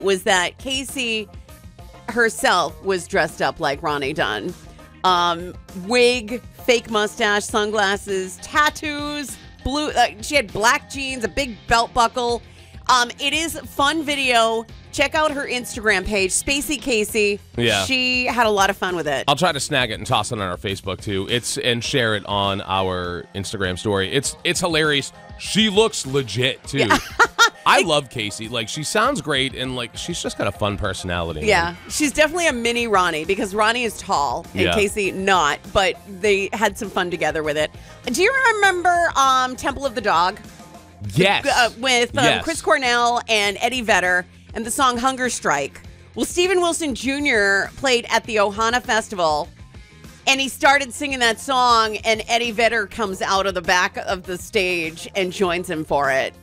was that Casey herself was dressed up like Ronnie Dunn. Wig, fake mustache, sunglasses, tattoos, blue. She had black jeans, a big belt buckle. It is a fun video. Check out her Instagram page, Spacey Casey. Yeah. She had a lot of fun with it. I'll try to snag it and toss it on our Facebook too. And share it on our Instagram story. It's hilarious. She looks legit too. Yeah. I love Casey. Like, she sounds great, and like she's just got a fun personality. Yeah, she's definitely a mini Ronnie because Ronnie is tall and Casey not, but they had some fun together with it. Do you remember Temple of the Dog? Yes. With Chris Cornell and Eddie Vedder and the song Hunger Strike. Well, Steven Wilson Jr. played at the Ohana Festival, and he started singing that song, and Eddie Vedder comes out of the back of the stage and joins him for it.